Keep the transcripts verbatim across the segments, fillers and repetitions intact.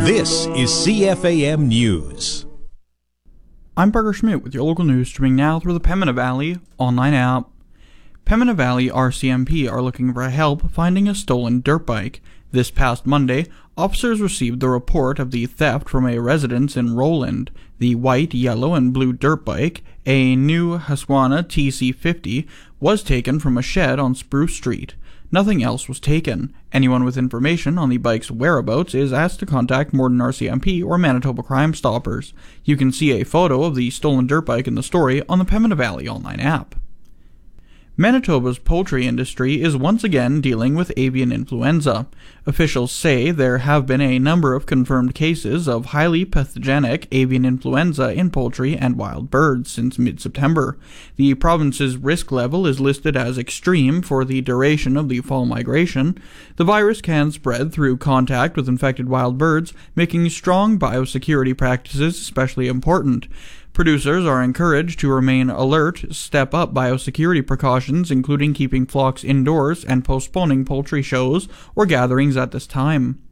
This is C F A M News. I'm Parker Schmidt with your local news, streaming now through the Pembina Valley online app. Pembina Valley R C M P are looking for help finding a stolen dirt bike. This past Monday, officers received the report of the theft from a residence in Roland. The white, yellow, and blue dirt bike, a new Husqvarna T C fifty, was taken from a shed on Spruce Street. Nothing else was taken. Anyone with information on the bike's whereabouts is asked to contact Morden R C M P or Manitoba Crime Stoppers. You can see a photo of the stolen dirt bike in the story on the Pembina Valley online app. Manitoba's poultry industry is once again dealing with avian influenza. Officials say there have been a number of confirmed cases of highly pathogenic avian influenza in poultry and wild birds since mid-September. The province's risk level is listed as extreme for the duration of the fall migration. The virus can spread through contact with infected wild birds, making strong biosecurity practices especially important. Producers are encouraged to remain alert, step up biosecurity precautions, including keeping flocks indoors and postponing poultry shows or gatherings at this time.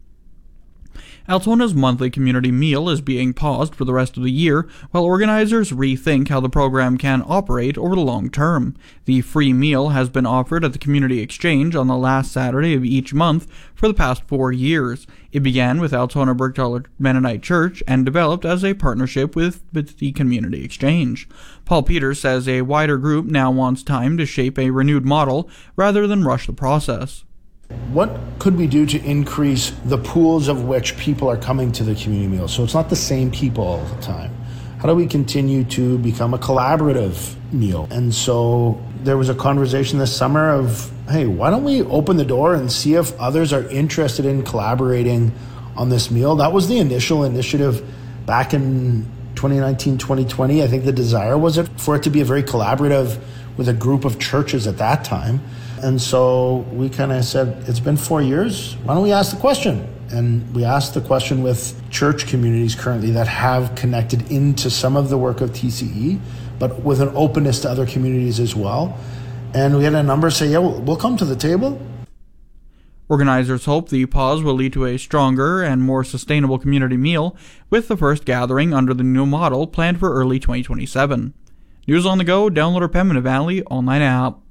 Altona's monthly community meal is being paused for the rest of the year, while organizers rethink how the program can operate over the long term. The free meal has been offered at the Community Exchange on the last Saturday of each month for the past four years. It began with Altona Bergthaler Mennonite Church and developed as a partnership with the Community Exchange. Paul Peters says a wider group now wants time to shape a renewed model rather than rush the process. What could we do to increase the pools of which people are coming to the community meal so it's not the same people all the time? How do we continue to become a collaborative meal? And so there was a conversation this summer of, hey, why don't we open the door and see if others are interested in collaborating on this meal? That was the initial initiative back in twenty nineteen, twenty twenty. I think the desire was for it to be a very collaborative with a group of churches at that time. And so we kind of said, it's been four years. Why don't we ask the question? And we asked the question with church communities currently that have connected into some of the work of T C E, but with an openness to other communities as well. And we had a number say, yeah, we'll, we'll come to the table. Organizers hope the pause will lead to a stronger and more sustainable community meal, with the first gathering under the new model planned for early twenty twenty-seven. News on the go, download our Pembina Valley online app.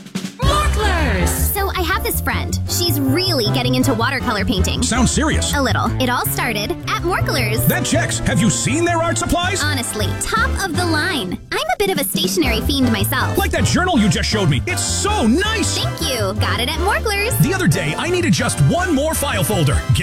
So I have this friend. She's really getting into watercolor painting. Sounds serious. A little. It all started at Morklers. That checks. Have you seen their art supplies? Honestly, top of the line. I'm a bit of a stationery fiend myself. Like that journal you just showed me. It's so nice. Thank you. Got it at Morklers. The other day, I needed just one more file folder.